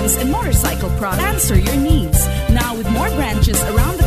and motorcycle products answer your needs. Now with more branches around the